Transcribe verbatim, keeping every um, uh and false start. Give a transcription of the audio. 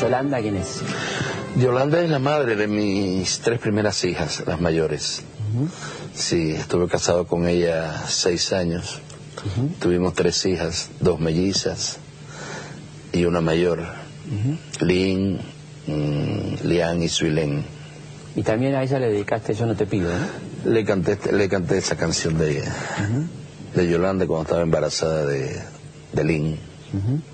Yolanda, ¿quién es? Yolanda es la madre de mis tres primeras hijas, las mayores. Uh-huh. Sí, estuve casado con ella seis años. Uh-huh. Tuvimos tres hijas, dos mellizas y una mayor, uh-huh. Lynn, mm, Lian y Suilén. Y también a ella le dedicaste Yo no te pido, ¿no? Le canté, le canté esa canción de ella, uh-huh. de Yolanda cuando estaba embarazada de, de Lynn. Uh-huh.